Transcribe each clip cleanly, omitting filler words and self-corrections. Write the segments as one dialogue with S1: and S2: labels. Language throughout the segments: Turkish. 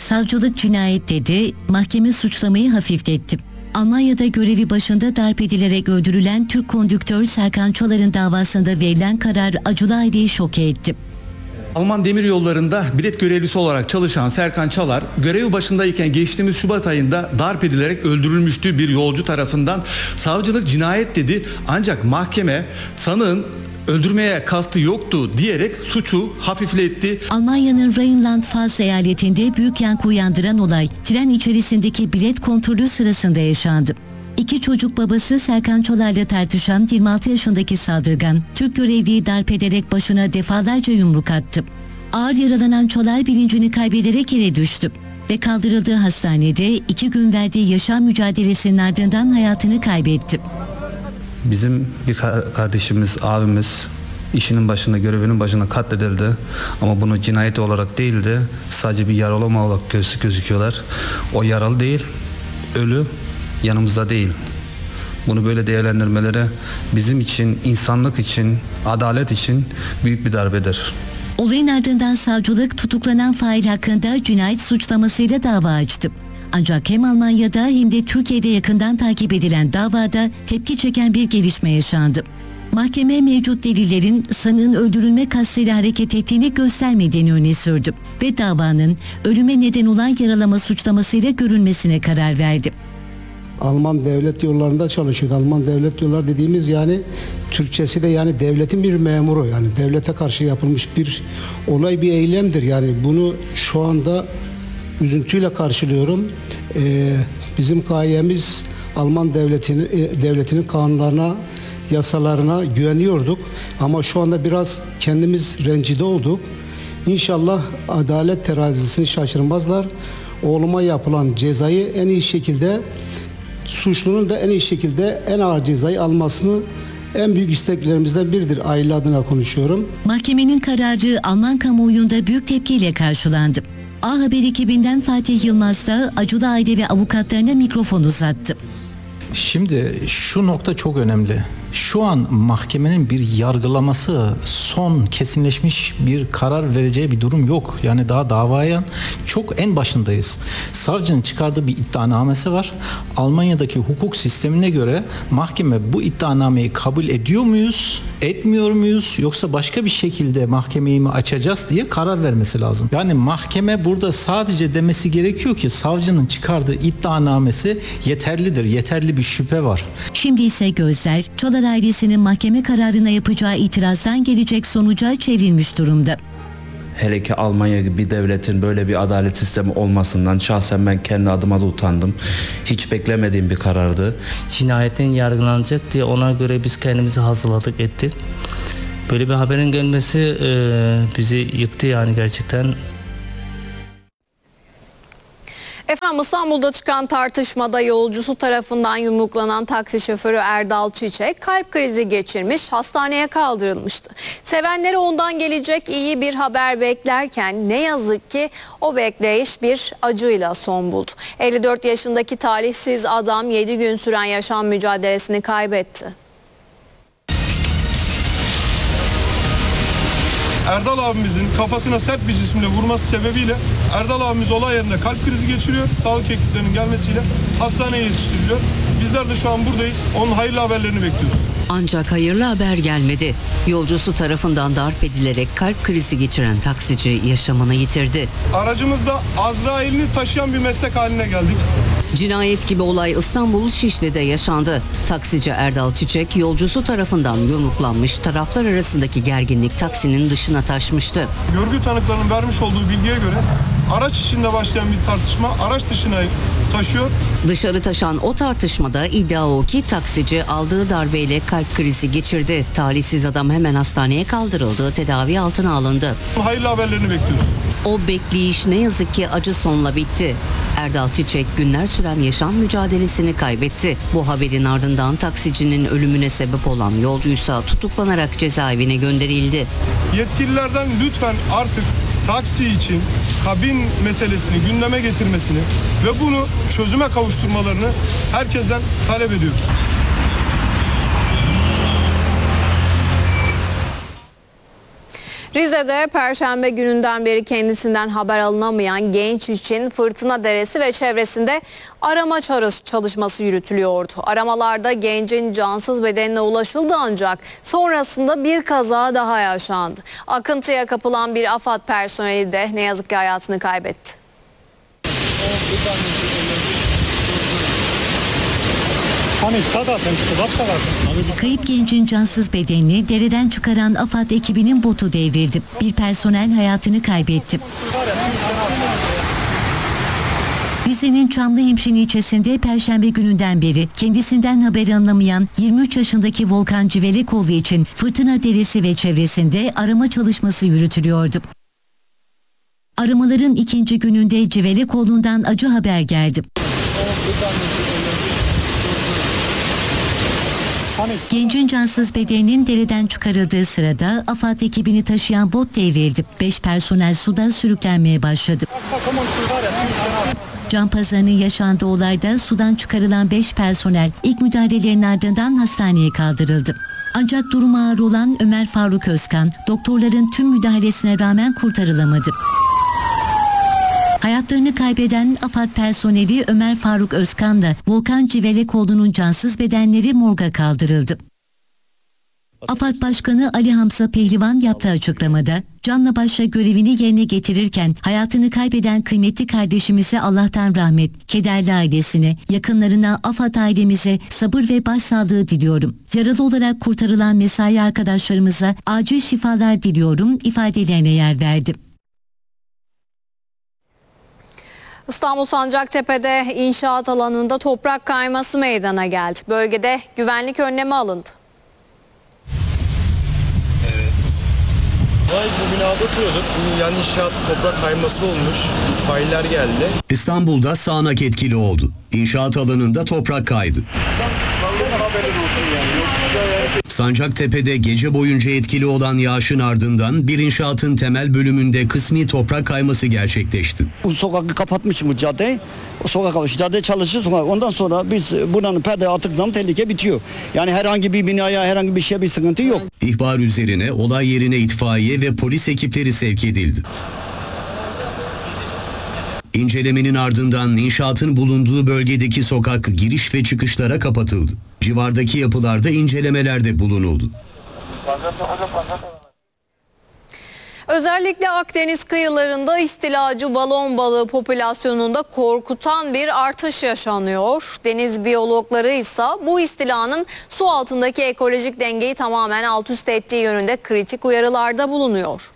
S1: Savcılık cinayet dedi, mahkeme suçlamayı hafifletti. Almanya'da görevi başında darp edilerek öldürülen Türk kondüktör Serkan Çolar'ın davasında verilen karar acılı aileyi şoke etti.
S2: Alman demiryollarında bilet görevlisi olarak çalışan Serkan Çalar, görevi başındayken geçtiğimiz Şubat ayında darp edilerek öldürülmüştü bir yolcu tarafından. Savcılık cinayet dedi, ancak mahkeme sanığın öldürmeye kastı yoktu diyerek suçu hafifletti.
S1: Almanya'nın Rheinland-Pfalz eyaletinde büyük yankı uyandıran olay tren içerisindeki bilet kontrolü sırasında yaşandı. İki çocuk babası Serkan Çolar'la tartışan 26 yaşındaki saldırgan, Türk görevliyi darp ederek başına defalarca yumruk attı. Ağır yaralanan Çolar bilincini kaybederek yere düştü ve kaldırıldığı hastanede 2 gün verdiği yaşam mücadelesinin ardından hayatını kaybetti.
S3: Bizim bir kardeşimiz, abimiz işinin başında, görevinin başında katledildi. Ama bunu cinayet olarak değil de sadece bir yaralama olarak gözüküyorlar. O yaralı değil, ölü yanımızda değil. Bunu böyle değerlendirmeleri bizim için, insanlık için, adalet için büyük bir darbedir.
S1: Olayın ardından savcılık tutuklanan fail hakkında cinayet suçlamasıyla dava açtı. Ancak hem Almanya'da hem de Türkiye'de yakından takip edilen davada tepki çeken bir gelişme yaşandı. Mahkeme mevcut delillerin sanığın öldürülme kastıyla hareket ettiğini göstermediğini öne sürdü ve davanın ölüme neden olan yaralama suçlamasıyla görülmesine karar verdi.
S4: Alman devlet yollarında çalışıyordu. Alman devlet yolları dediğimiz yani Türkçesi de yani devletin bir memuru, yani devlete karşı yapılmış bir olay, bir eylemdir. Yani bunu şu anda üzüntüyle karşılıyorum. Bizim gayemiz Alman devletinin kanunlarına, yasalarına güveniyorduk. Ama şu anda biraz kendimiz rencide olduk. İnşallah adalet terazisini şaşırmazlar. Oğluma yapılan cezayı en iyi şekilde, suçlunun da en iyi şekilde en ağır cezayı almasını en büyük isteklerimizden biridir. Aile adına konuşuyorum.
S1: Mahkemenin kararı Alman kamuoyunda büyük tepkiyle karşılandı. A Haber ekibinden Fatih Yılmaz da acılı aile ve avukatlarına mikrofon uzattı.
S5: Şimdi şu nokta çok önemli. Şu an mahkemenin bir yargılaması, son kesinleşmiş bir karar vereceği bir durum yok. Yani daha davaya çok en başındayız. Savcının çıkardığı bir iddianamesi var. Almanya'daki hukuk sistemine göre mahkeme bu iddianameyi kabul ediyor muyuz, etmiyor muyuz, yoksa başka bir şekilde mahkemeyi mi açacağız diye karar vermesi lazım. Yani mahkeme burada sadece demesi gerekiyor ki savcının çıkardığı iddianamesi yeterlidir, yeterli bir şüphe var.
S1: Şimdi ise gözler Çolar ailesinin mahkeme kararına yapacağı itirazdan gelecek sonuca çevrilmiş durumda.
S6: Hele ki Almanya gibi bir devletin böyle bir adalet sistemi olmasından şahsen ben kendi adıma da utandım. Hiç beklemediğim bir karardı.
S7: Cinayetin yargılanacak diye ona göre biz kendimizi hazırladık, ettik. Böyle bir haberin gelmesi bizi yıktı yani gerçekten.
S8: Efendim, İstanbul'da çıkan tartışmada yolcusu tarafından yumruklanan taksi şoförü Erdal Çiçek kalp krizi geçirmiş, hastaneye kaldırılmıştı. Sevenleri ondan gelecek iyi bir haber beklerken ne yazık ki o bekleyiş bir acıyla son buldu. 54 yaşındaki talihsiz adam 7 gün süren yaşam mücadelesini kaybetti.
S9: Erdal abimizin kafasına sert bir cismle vurması sebebiyle Erdal abimiz olay yerinde kalp krizi geçiriyor. Sağlık ekiplerinin gelmesiyle hastaneye yetiştiriliyor. Bizler de şu an buradayız. Onun hayırlı haberlerini bekliyoruz.
S10: Ancak hayırlı haber gelmedi. Yolcusu tarafından darp edilerek kalp krizi geçiren taksici yaşamını yitirdi.
S9: Aracımızda Azrail'ini taşıyan bir meslek haline geldik.
S10: Cinayet gibi olay İstanbul Şişli'de yaşandı. Taksici Erdal Çiçek yolcusu tarafından yumruklanmış, taraflar arasındaki gerginlik taksinin dışına taşmıştı.
S9: Görgü tanıklarının vermiş olduğu bilgiye göre araç içinde başlayan bir tartışma araç dışına taşıyor.
S10: Dışarı taşan o tartışmada iddia o ki taksici aldığı darbeyle kalp krizi geçirdi. Talihsiz adam hemen hastaneye kaldırıldı, tedavi altına alındı.
S9: Hayırlı haberlerini bekliyoruz.
S10: O bekleyiş ne yazık ki acı sonla bitti. Erdal Çiçek günler süren yaşam mücadelesini kaybetti. Bu haberin ardından taksicinin ölümüne sebep olan yolcuysa tutuklanarak cezaevine gönderildi.
S9: Yetkililerden lütfen artık taksi için kabin meselesini gündeme getirmesini ve bunu çözüme kavuşturmalarını herkesten talep ediyoruz.
S8: Rize'de Perşembe gününden beri kendisinden haber alınamayan genç için Fırtına Deresi ve çevresinde arama çalışması yürütülüyordu. Aramalarda gencin cansız bedenine ulaşıldı ancak sonrasında bir kaza daha yaşandı. Akıntıya kapılan bir AFAD personeli de ne yazık ki hayatını kaybetti.
S1: Kayıp gencin cansız bedenini dereden çıkaran AFAD ekibinin botu devrildi. Bir personel hayatını kaybetti. Rize'nin Çamlıhemşin ilçesinde Perşembe gününden beri kendisinden haber alınamayan 23 yaşındaki Volkan Civelekoğlu için Fırtına Deresi ve çevresinde arama çalışması yürütülüyordu. Aramaların ikinci gününde Civelekoğlu'ndan acı haber geldi. Gencin cansız bedeninin dereden çıkarıldığı sırada AFAD ekibini taşıyan bot devrildi. 5 personel suda sürüklenmeye başladı. Can pazarının yaşandığı olayda sudan çıkarılan 5 personel ilk müdahalelerin ardından hastaneye kaldırıldı. Ancak durumu ağır olan Ömer Faruk Özkan doktorların tüm müdahalesine rağmen kurtarılamadı. Hayatlarını kaybeden AFAD personeli Ömer Faruk Özkan'la Volkan Civelekoğlu'nun cansız bedenleri morga kaldırıldı. AFAD Başkanı Ali Hamza Pehlivan yaptığı açıklamada, canla başla görevini yerine getirirken hayatını kaybeden kıymetli kardeşimize Allah'tan rahmet, kederli ailesine, yakınlarına, AFAD ailemize sabır ve başsağlığı diliyorum. Yaralı olarak kurtarılan mesai arkadaşlarımıza acil şifalar diliyorum ifadelerine yer verdi.
S8: İstanbul Sancaktepe'de inşaat alanında toprak kayması meydana geldi. Bölgede güvenlik önlemi alındı.
S11: Bu binada oturuyorduk. Yan inşaat toprak kayması olmuş. İtfaiyeler geldi.
S12: İstanbul'da sağanak etkili oldu. İnşaat alanında toprak kaydı. Sancaktepe'de gece boyunca etkili olan yağışın ardından bir inşaatın temel bölümünde kısmi toprak kayması gerçekleşti.
S13: Bu sokağı kapatmışız, bu caddeyi. O sokak, cadde çalışır sokak. Ondan sonra biz buranın perde attık zaman tehlike bitiyor. Yani herhangi bir binaya, herhangi bir şeye bir sıkıntı yok.
S12: İhbar üzerine olay yerine itfaiye ve polis ekipleri sevk edildi. İncelemenin ardından inşaatın bulunduğu bölgedeki sokak giriş ve çıkışlara kapatıldı. Civardaki yapılarda incelemelerde bulunuldu.
S8: Özellikle Akdeniz kıyılarında istilacı balon balığı popülasyonunda korkutan bir artış yaşanıyor. Deniz biyologları ise bu istilanın su altındaki ekolojik dengeyi tamamen alt üst ettiği yönünde kritik uyarılarda bulunuyor.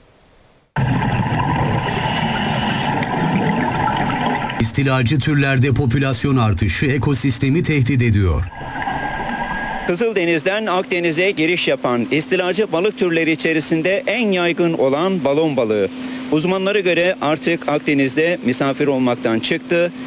S12: İstilacı türlerde popülasyon artışı ekosistemi tehdit ediyor.
S14: Kızıldeniz'den Akdeniz'e giriş yapan istilacı balık türleri içerisinde en yaygın olan balon balığı. Uzmanlara göre artık Akdeniz'de misafir olmaktan çıktı.